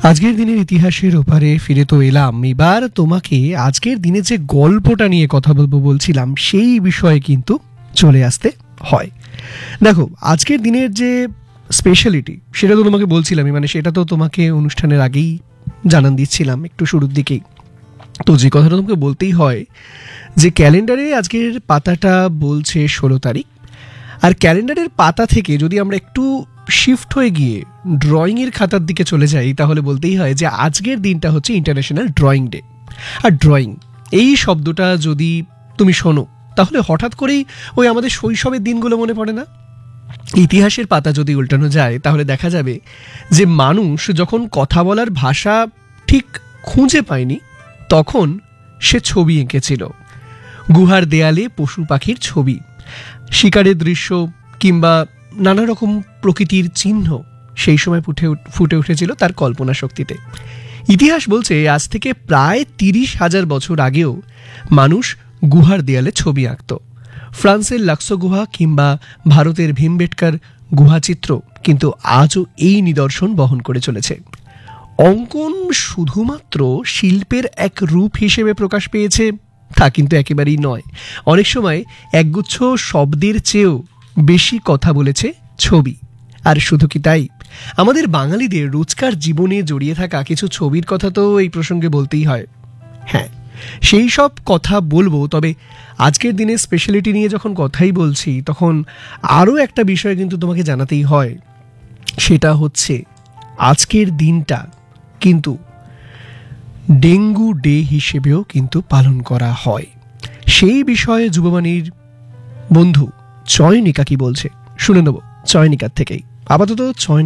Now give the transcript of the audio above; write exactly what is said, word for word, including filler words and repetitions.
আজকের দিনের ইতিহাসের ওপারে ফিরে তো এলাম। এবার তোমাকে আজকের দিনে যে গল্পটা নিয়ে কথা বলবো বলছিলাম সেই বিষয়ে কিন্তু চলে আসতে হয়। দেখো, আজকের দিনের যে স্পেশালিটি সেটা তো তোমাকে বলছিলামই, মানে সেটা তো তোমাকে অনুষ্ঠানের আগেই জানান দিচ্ছিলাম একটু শুরুর দিকেই। তো যে কথাটা তোমাকে বলতেই হয় যে ক্যালেন্ডারে আজকের পাতাটা বলছে ষোলো তারিখ। আর ক্যালেন্ডারের পাতা থেকে যদি আমরা একটু শিফট হয়ে গিয়ে ড্রয়িংয়ের খাতার দিকে চলে যাই তাহলে বলতেই হয় যে আজকের দিনটা হচ্ছে ইন্টারন্যাশনাল ড্রয়িং ডে। আর ড্রয়িং এই শব্দটা যদি তুমি শোনো তাহলে হঠাৎ করেই ওই আমাদের শৈশবের দিনগুলো মনে পড়ে না? ইতিহাসের পাতা যদি উল্টানো যায় তাহলে দেখা যাবে যে মানুষ যখন কথা বলার ভাষা ঠিক খুঁজে পায়নি তখন সে ছবি এঁকেছিল। গুহার দেয়ালে পশু পাখির ছবি, শিকারের দৃশ্য কিংবা নানা রকম প্রকৃতির চিহ্ন সেই সময় ফুটে ফুটে উঠেছিল তার কল্পনা শক্তিতে। ইতিহাস বলছে আজ থেকে প্রায় তিরিশ হাজার বছর আগেও মানুষ গুহার দেয়ালে ছবি আঁকত। ফ্রান্সের লাক্সো গুহা কিংবা ভারতের ভীমবেটকার গুহাচিত্র কিন্তু আজও এই নিদর্শন বহন করে চলেছে। অঙ্কন শুধুমাত্র শিল্পের এক রূপ হিসেবে প্রকাশ পেয়েছে তা কিন্তু একেবারেই নয়। অনেক সময় একগুচ্ছ শব্দের চেয়েও বেশি কথা বলেছে ছবি। আর শুধু কি তাই, আমাদের বাঙালিদের রোজকার জীবনে জড়িয়ে থাকা কিছু ছবির কথা তো এই প্রসঙ্গে বলতেই হয়। হ্যাঁ, সেই সব কথা বলবো, তবে আজকের দিনে স্পেশালিটি নিয়ে যখন কথাই বলছি তখন আরও একটা বিষয় কিন্তু তোমাকে জানাতেই হয়। সেটা হচ্ছে আজকের দিনটা কিন্তু ডেঙ্গু ডে হিসেবেও কিন্তু পালন করা হয়। সেই বিষয়ে যুববাণীর বন্ধু চয়নিকা কি বলছে শুনে নেব চয়নিকার থেকেই। আপাতত চয়নিকা